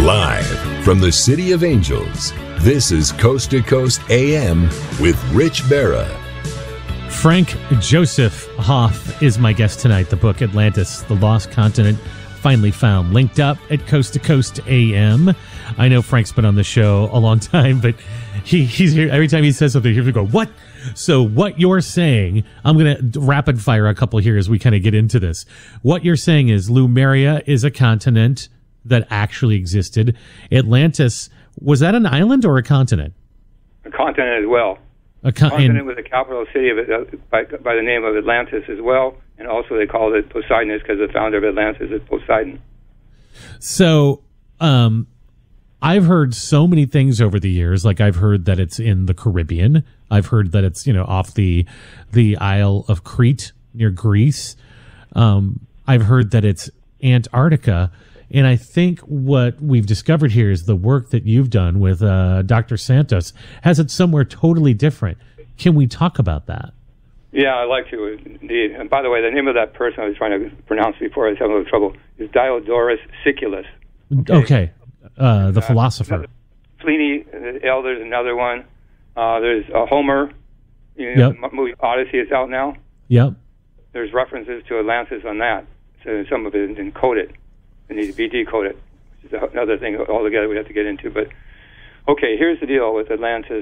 Live from the City of Angels, this is Coast to Coast AM with Rich Barra. Frank Joseph Hoff is my guest tonight. The book Atlantis, The Lost Continent Finally Found, linked up at Coast to Coast AM. I know Frank's been on the show a long time, but he's here every time he says something. He's going to go, what? So what you're saying, I'm going to rapid fire a couple here as we kind of get into this. What you're saying is Lemuria is a continent that actually existed. Atlantis, was that an island or a continent? A continent as well. A continent with a capital city of it by the name of Atlantis as well, and also they called it Poseidon because the founder of Atlantis is Poseidon. So, I've heard so many things over the years. Like I've heard that it's in the Caribbean. I've heard that it's off the Isle of Crete near Greece. I've heard that it's Antarctica. And I think what we've discovered here is the work that you've done with Dr. Santos has it somewhere totally different. Can we talk about that? Yeah, I'd like to, indeed. And by the way, the name of that person I was trying to pronounce before I was having a little trouble is Diodorus Siculus. Okay. The philosopher. Pliny the Elder is another one. There's Homer. Yep. The movie Odyssey is out now. Yep. There's references to Atlantis on that. So some of it is encoded. It needs to be decoded, which is another thing altogether we have to get into. But, okay, here's the deal with Atlantis.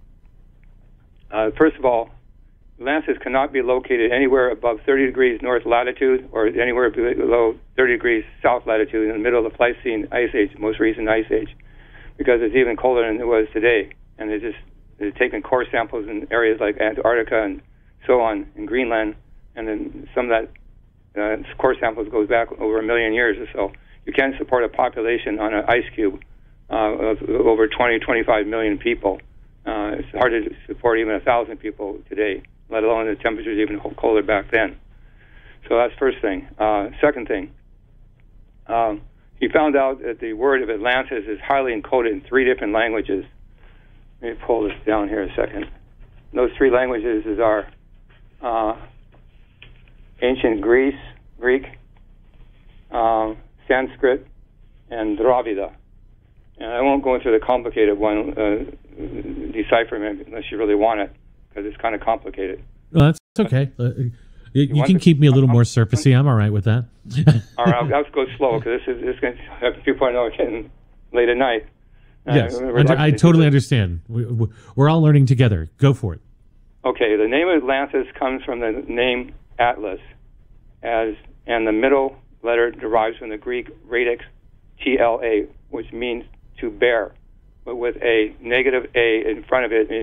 First of all, Atlantis cannot be located anywhere above 30 degrees north latitude or anywhere below 30 degrees south latitude in the middle of the Pleistocene Ice Age, most recent Ice Age, because it's even colder than it was today. And they're taking core samples in areas like Antarctica and so on, in Greenland, and then some of that core samples goes back over 1 million years or so. You can't support a population on an ice cube of over 25 million people. It's hard to support even 1,000 people today, let alone the temperatures even colder back then. So that's first thing. Second thing, he found out that the word of Atlantis is highly encoded in 3 different languages. Let me pull this down here a second. Those 3 languages are ancient Greek, Sanskrit, and Dravida. And I won't go into the complicated one, deciphering it, unless you really want it, because it's kind of complicated. No, that's okay. You can keep me a little more surfacey. I'm all right with that. All right, I'll go slow, because this is going to have people I know are getting late at night. Yes, I totally understand. We're all learning together. Go for it. Okay, the name of Atlantis comes from the name Atlas, and the middle letter derives from the Greek radix TLA, which means to bear, but with a negative A in front of it means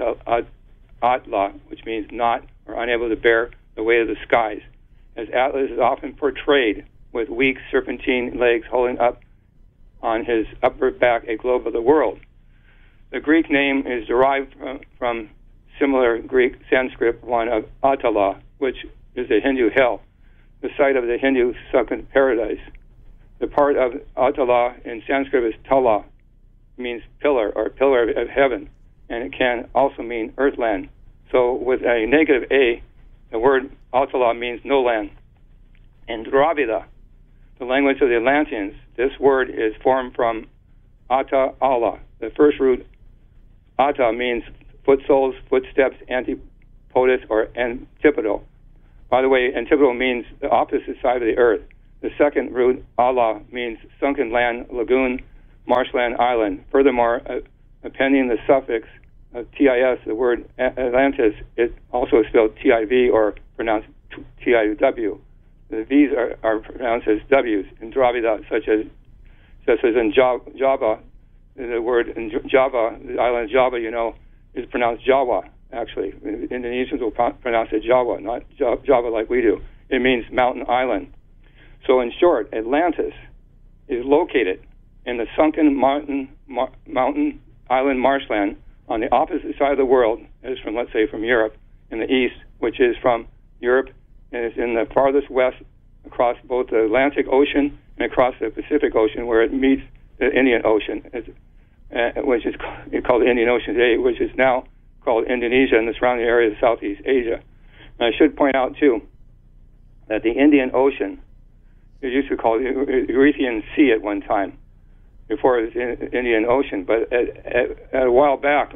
atla, which means not or unable to bear the weight of the skies, as Atlas is often portrayed with weak serpentine legs holding up on his upper back a globe of the world. The Greek name is derived from similar Greek Sanskrit one of Atala, which is the Hindu hell, the site of the Hindu sunken paradise. The part of Atala in Sanskrit is Tala, means pillar or pillar of heaven, and it can also mean earthland. So with a negative A, the word Atala means no land. In Dravida, the language of the Atlanteans, this word is formed from Ata Allah. The first root, Ata, means foot soles, footsteps, antipodus, or antipodal. By the way, antipodal means the opposite side of the earth. The second root, Allah, means sunken land, lagoon, marshland, island. Furthermore, appending the suffix of TIS, the word Atlantis, it also is spelled TIV or pronounced TIW. The V's are pronounced as W's in Dravida, such as in Java. The word in Java, the island of Java, is pronounced Jawa, actually. Indonesians will pronounce it Jawa, not Java like we do. It means mountain island. So in short, Atlantis is located in the sunken mountain island marshland on the opposite side of the world, as from, let's say, from Europe in the east, which is from Europe, and it's in the farthest west across both the Atlantic Ocean and across the Pacific Ocean, where it meets the Indian Ocean, which is called the Indian Ocean today, which is now called Indonesia and the surrounding area of Southeast Asia. And I should point out, too, that the Indian Ocean is used to be called the Erythraean Sea at one time. before it was in Indian Ocean. But at a while back,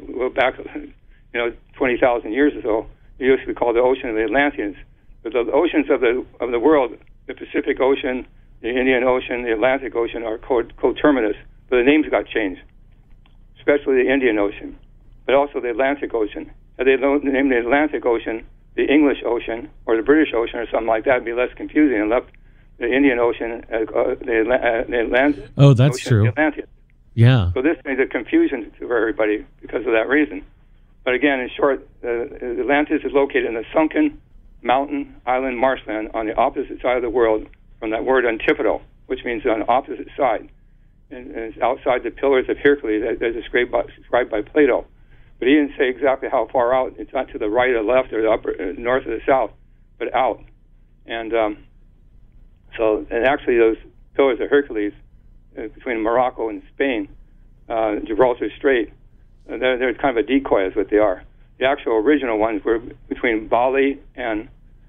20,000 years or so, it used to be called the Ocean of the Atlanteans. But the oceans of the world, the Pacific Ocean, the Indian Ocean, the Atlantic Ocean, are coterminous, but the names got changed, especially the Indian Ocean, but also the Atlantic Ocean. Had they named the Atlantic Ocean the English Ocean or the British Ocean or something like that, it'd be less confusing, and left the Indian Ocean, the Atlantic. Oh, that's Ocean, true. the Atlantic. Yeah. So this made a confusion for everybody because of that reason. But again, in short, Atlantis is located in a sunken mountain island marshland on the opposite side of the world from that word antipodal, which means on the opposite side. And it's outside the Pillars of Hercules as described by Plato. But he didn't say exactly how far out. It's not to the right or left or the upper, north or the south, but out. And and actually those Pillars of Hercules between Morocco and Spain, Gibraltar Strait, they're kind of a decoy is what they are. The actual original ones were between Bali and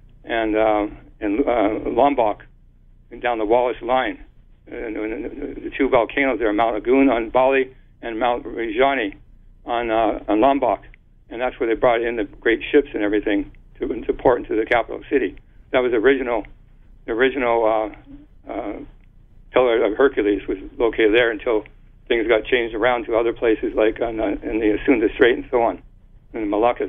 Lombok and down the Wallace Line. And the two volcanoes there, Mount Agun on Bali and Mount Rinjani on Lombok. And that's where they brought in the great ships and everything to port into the capital city. That was the original Pillar of Hercules was located there until things got changed around to other places like in the Sunda Strait and so on, in the Moluccas.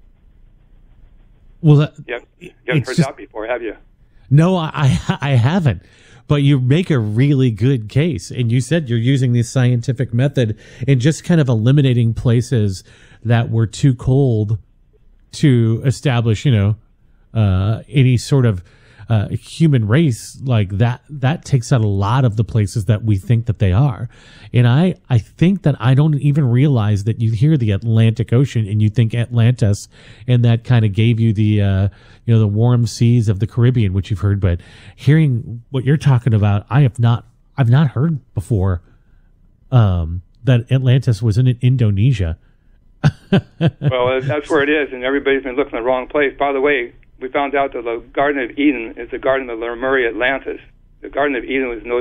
Well, you haven't heard that before, have you? No, I haven't. But you make a really good case. And you said you're using the scientific method and just kind of eliminating places that were too cold to establish, any sort of human race like that. That takes out a lot of the places that we think that they are. And I think that I don't even realize that you hear the Atlantic Ocean and you think Atlantis, and that kind of gave you the the warm seas of the Caribbean, which you've heard. But hearing what you're talking about, I've not heard before that Atlantis was in Indonesia. Well, that's where it is, and everybody's been looking in the wrong place. By the way, we found out that the Garden of Eden is the Garden of Lemuria Atlantis. The Garden of Eden was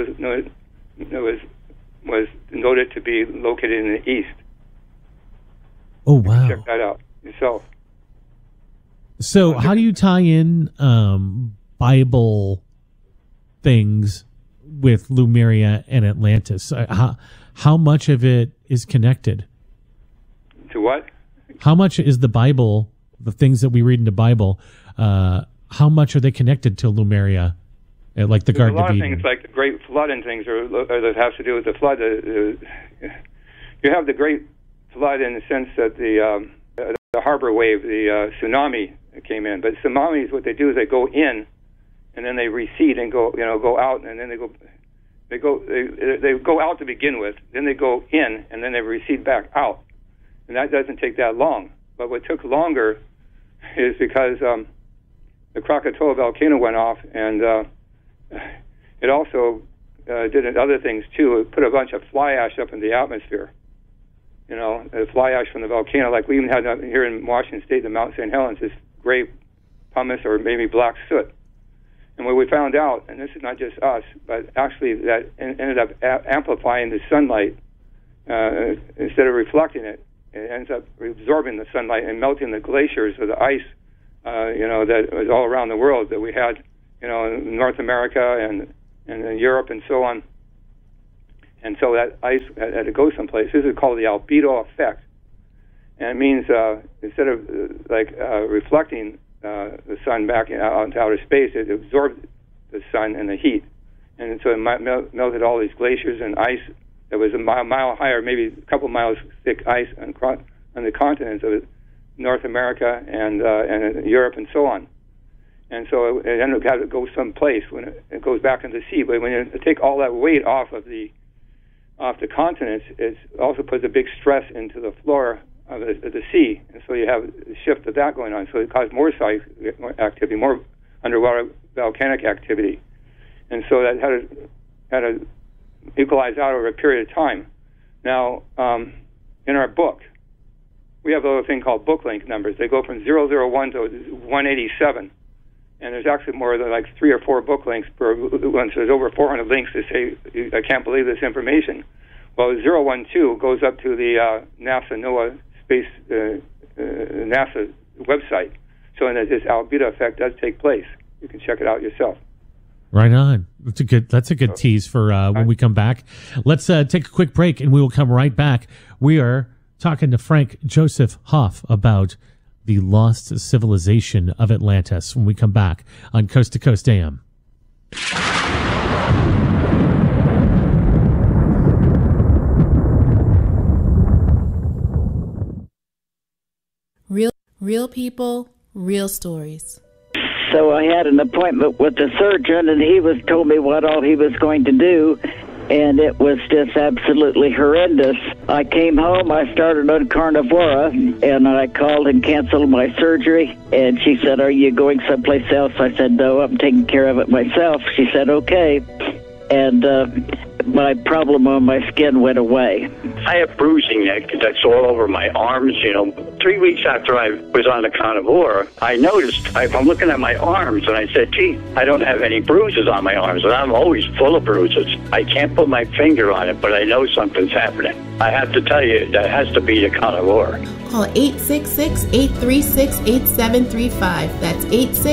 noted to be located in the east. Oh, wow. Check that out yourself. So how do you tie in Bible things with Lemuria and Atlantis? How much of it is connected? To what? How much is the Bible, the things that we read in the Bible, how much are they connected to Lemuria, like the Garden of Eden? A lot of things, like the Great Flood and things, or that have to do with the flood. You have the Great Flood in the sense that the harbor wave, the tsunami came in. But tsunamis, what they do is they go in, and then they recede and go out, and then they go out to begin with. Then they go in, and then they recede back out, and that doesn't take that long. But what took longer is because the Krakatoa volcano went off, and it also did other things too. It put a bunch of fly ash up in the atmosphere. The fly ash from the volcano, like we even had here in Washington State, the Mount St. Helens, this gray pumice or maybe black soot. And what we found out, and this is not just us, but actually that ended up amplifying the sunlight instead of reflecting it. It ends up absorbing the sunlight and melting the glaciers or the ice, that was all around the world that we had, in North America and in Europe and so on. And so that ice had to go someplace. This is called the albedo effect. And it means instead of reflecting the sun back out into outer space, it absorbed the sun and the heat. And so it melted all these glaciers and ice that was a mile higher, maybe a couple miles thick ice on the continents of North America and Europe and so on. And so it ended up having to go someplace when it goes back into the sea. But when you take all that weight off the continents, it also puts a big stress into the flora of the sea. And so you have a shift of that going on. So it caused more seismic activity, more underwater volcanic activity. And so that had to equalize out over a period of time. Now, in our book, we have a little thing called book link numbers. They go from 001 to 187. and there's actually more than like 3 or 4 book links per one. So there's over 400 links to say, I can't believe this information. Well, 012 goes up to the NASA NOAA space NASA website, showing that this albedo effect does take place. You can check it out yourself. Right on. That's a good tease for when we come back. Let's take a quick break, and we will come right back. We are talking to Frank Joseph Hoff about the lost civilization of Atlantis when we come back on Coast to Coast AM. Real people, real stories. So I had an appointment with the surgeon, and he told me what all he was going to do, and it was just absolutely horrendous. I came home, I started on Carnivora, and I called and canceled my surgery, and she said, "Are you going someplace else?" I said, "No, I'm taking care of it myself." She said, "Okay," and my problem on my skin went away. I have bruising that's all over my arms. 3 weeks after I was on the Carnivora, I noticed, I'm looking at my arms, and I said, gee, I don't have any bruises on my arms, and I'm always full of bruises. I can't put my finger on it, but I know something's happening. I have to tell you, that has to be the Carnivora. Call 866-836-8735. That's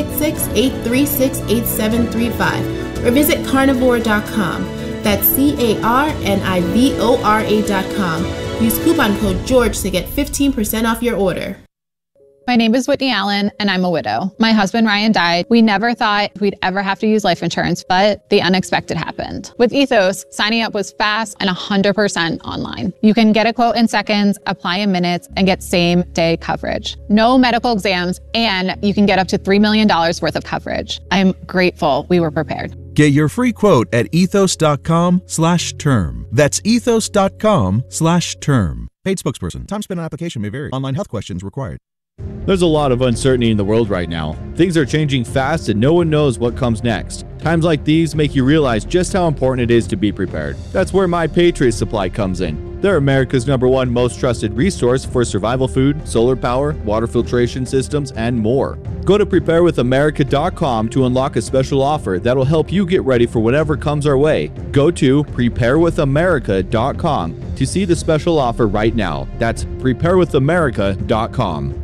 866-836-8735. Or visit carnivora.com. That's carnivora.com. Use coupon code GEORGE to get 15% off your order. My name is Whitney Allen, and I'm a widow. My husband, Ryan, died. We never thought we'd ever have to use life insurance, but the unexpected happened. With Ethos, signing up was fast and 100% online. You can get a quote in seconds, apply in minutes, and get same-day coverage. No medical exams, and you can get up to $3 million worth of coverage. I'm grateful we were prepared. Get your free quote at ethos.com/term. That's ethos.com/term. Paid spokesperson. Time spent on application may vary. Online health questions required. There's a lot of uncertainty in the world right now. Things are changing fast and no one knows what comes next. Times like these make you realize just how important it is to be prepared. That's where My Patriot Supply comes in. They're America's #1 most trusted resource for survival food, solar power, water filtration systems, and more. Go to preparewithamerica.com to unlock a special offer that'll help you get ready for whatever comes our way. Go to preparewithamerica.com to see the special offer right now. That's preparewithamerica.com.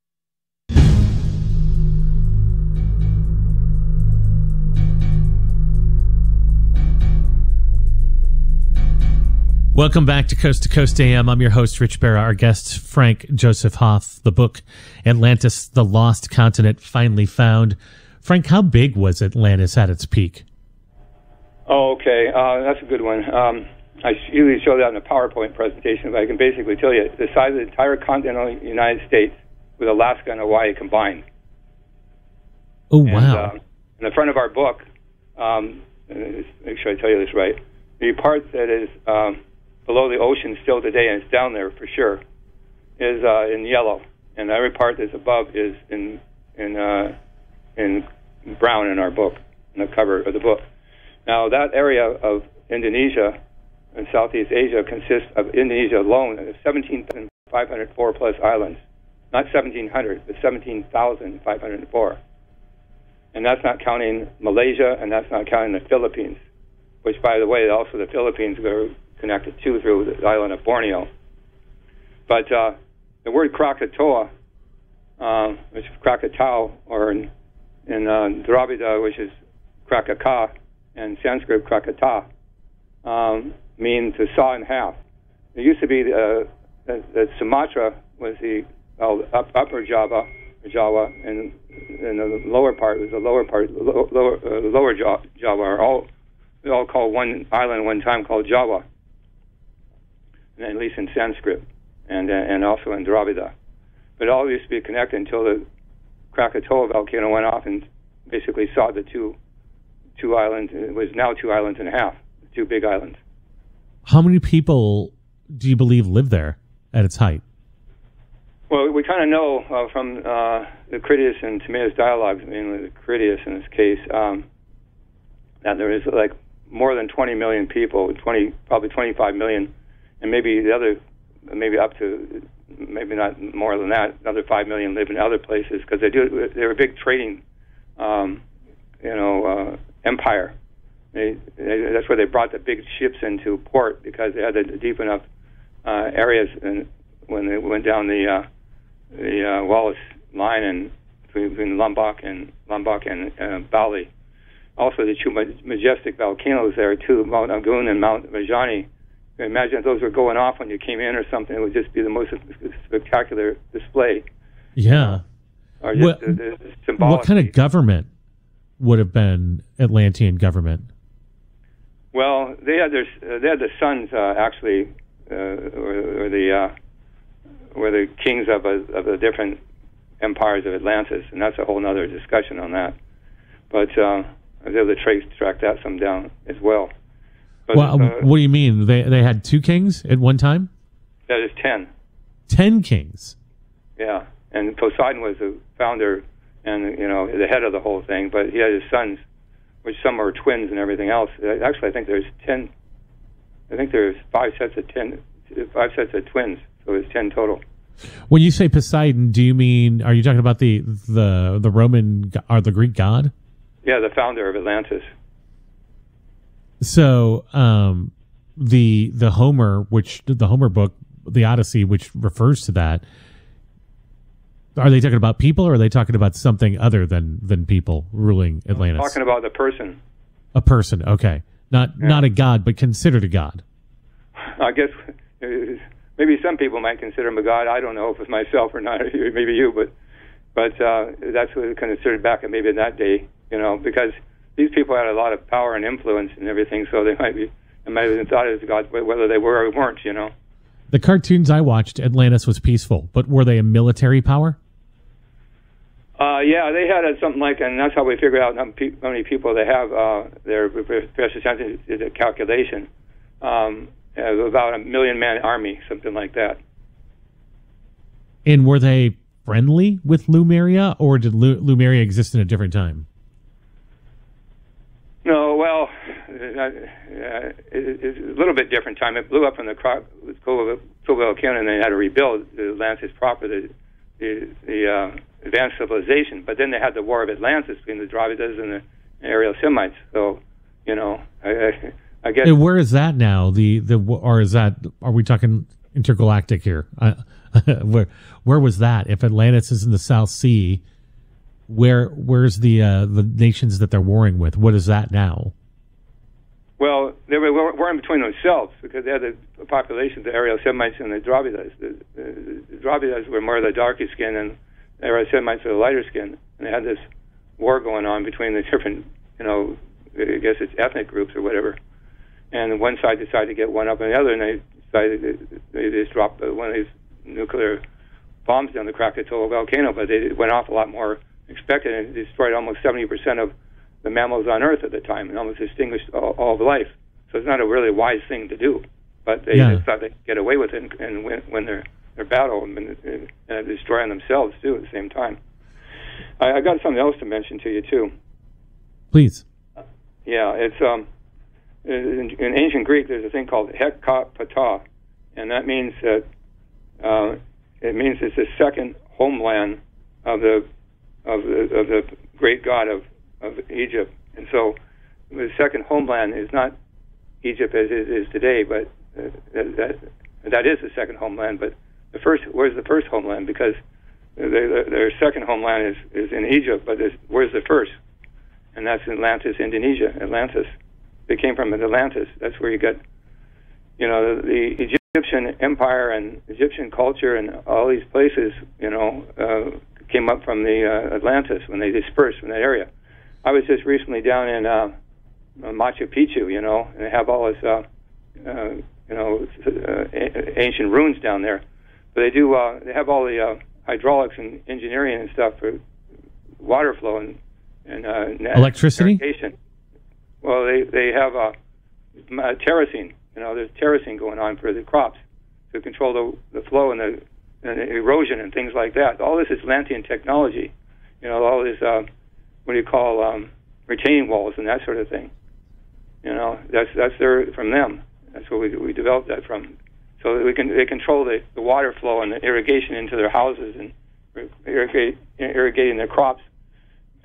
Welcome back to Coast AM. I'm your host, Rich Berra. Our guest, Frank Joseph Hoff. The book, Atlantis, the Lost Continent Finally Found. Frank, how big was Atlantis at its peak? Oh, okay. That's a good one. I usually show that in a PowerPoint presentation, but I can basically tell you the size of the entire continental United States with Alaska and Hawaii combined. Oh, wow. And, in the front of our book, make sure I tell you this right, the part that is below the ocean still today, and it's down there for sure, is in yellow, and every part that's above is in brown in our book, in the cover of the book. Now, that area of Indonesia and Southeast Asia consists of Indonesia alone of 17,504 plus islands. Not 1,700, but 17,504. And that's not counting Malaysia, and that's not counting the Philippines, which, by the way, also the Philippines are connected to through the island of Borneo. But the word Krakatoa, which is Krakatau, or in Dravida, which is Krakaka, and Sanskrit Krakata, mean to saw in half. It used to be that Sumatra was the upper Java, and the lower part was the lower Java. We all call one island one time called Java, and at least in Sanskrit, and also in Dravida. But it all used to be connected until the Krakatoa volcano went off and basically saw the two islands. It was now 2 islands and a half, 2 big islands. How many people do you believe live there at its height? Well, we kind of know from the Critias and Timaeus dialogues, mainly the Critias in this case, that there is like more than 20 million people, probably 25 million, and maybe up to, maybe not more than that, another 5 million live in other places, because they're a big trading empire. That's where they brought the big ships into port because they had the deep enough areas. And when they went down the Wallace line and between Lombok and Bali. Also, the two majestic volcanoes there too, Mount Agun and Mount Rajani. Imagine if those were going off when you came in or something. It would just be the most spectacular display. Yeah. Or just what kind of government would have been Atlantean government? Well, they had the sons actually, were the kings of the different empires of Atlantis, and that's a whole other discussion on that. But I was able to track that some down as well. But, what do you mean? They had two kings at one time? That is 10. 10 kings. Yeah, and Poseidon was the founder and the head of the whole thing. But he had his sons, which some are twins and everything else. Actually, I think there's 10. I think there's 5 sets of twins, so it's 10 total. When you say Poseidon, do you mean, are you talking about the Roman or the Greek god? Yeah, the founder of Atlantis. So the Homer book, the Odyssey, which refers to that, are they talking about people, or are they talking about something other than people ruling Atlantis? I'm talking about the person. A person, okay. Not a god, but considered a god. I guess maybe some people might consider him a god. I don't know if it's myself or not, or maybe you, but that's what it considered back in maybe in that day, because these people had a lot of power and influence and everything, so they might have thought it was gods, whether they were or weren't, The cartoons I watched, Atlantis was peaceful, but were they a military power? Yeah, they had something like, and that's how we figured out how many people they have. Their Professor Sanchez did a calculation. About a 1 million man army, something like that. And were they friendly with Lemuria, or did Lemuria exist in a different time? No, well, it's a little bit different time. It blew up from the Krakatoa volcano, and they had to rebuild Atlantis proper, the advanced civilization. But then they had the War of Atlantis between the Dravidas and the Ariel Semites. So, I guess. And where is that now? Or is that? Are we talking intergalactic here? Where was that? If Atlantis is in the South Sea, where's the nations that they're warring with? What is that now? Well, they were warring between themselves because they had the population, the Ariel Semites and the Dravidas. The Dravidas were more of the darker skin, and the Ariel Semites were the lighter skin. And they had this war going on between the different, I guess it's ethnic groups or whatever. And one side decided to get one up on the other, and they decided they just dropped one of these nuclear bombs down the Krakatoa volcano, but they went off a lot more expected, and destroyed almost 70% of the mammals on Earth at the time, and almost extinguished all of life. So it's not a really wise thing to do, but they just thought they'd get away with it and win their battle and destroy on themselves, too, at the same time. I got something else to mention to you, too. Please. Yeah, it's... In ancient Greek, there's a thing called Hecapata, and that means that it's the second homeland of the great god of Egypt. And so, the second homeland is not Egypt as it is today, but that is the second homeland. But where's the first homeland? Because their second homeland is in Egypt, but where's the first? And that's Atlantis, Indonesia, Atlantis. They came from Atlantis. That's where you got, the Egyptian empire and Egyptian culture and all these places, came up from the Atlantis when they dispersed from that area. I was just recently down in Machu Picchu, and they have all this, ancient ruins down there. But they have all the hydraulics and engineering and stuff for water flow and electricity. Irrigation. Well, they have terracing. There's terracing going on for the crops to control the flow and the erosion and things like that. All this is Atlantean technology. All this what do you call retaining walls and that sort of thing. That's from them. That's where we developed that from. So they control the water flow and the irrigation into their houses and irrigating their crops.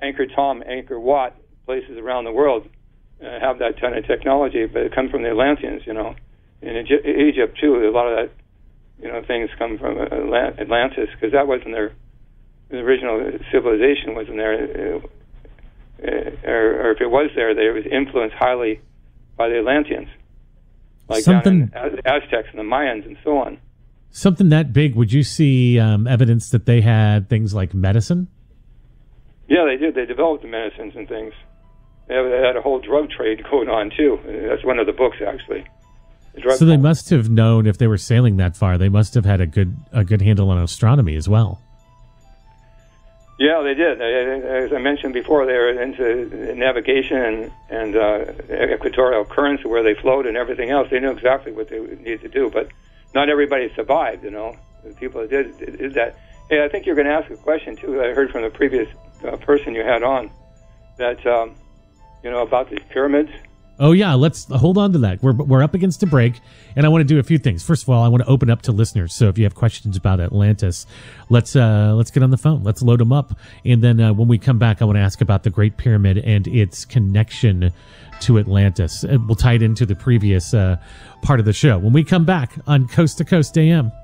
Angkor Thom, Angkor Wat, places around the world have that kind of technology, but it comes from the Atlanteans, In Egypt, too, a lot of that, things come from Atlantis, because that wasn't the original civilization wasn't there. Or if it was there, they was influenced highly by the Atlanteans, like down in the Aztecs and the Mayans and so on. Something that big, would you see evidence that they had things like medicine? Yeah, they did. They developed the medicines and things. They had a whole drug trade going on, too. That's one of the books, actually. So they must have known, if they were sailing that far, they must have had a good handle on astronomy as well. Yeah, they did. As I mentioned before, they were into navigation and equatorial currents where they flowed and everything else. They knew exactly what they needed to do, but not everybody survived, The people that did that. Hey, I think you're going to ask a question, too. I heard from the previous person you had on that, about these pyramids. Oh, yeah. Let's hold on to that. We're up against a break, and I want to do a few things. First of all, I want to open up to listeners. So if you have questions about Atlantis, let's get on the phone. Let's load them up. And then when we come back, I want to ask about the Great Pyramid and its connection to Atlantis. We'll tie it into the previous part of the show when we come back on Coast to Coast AM.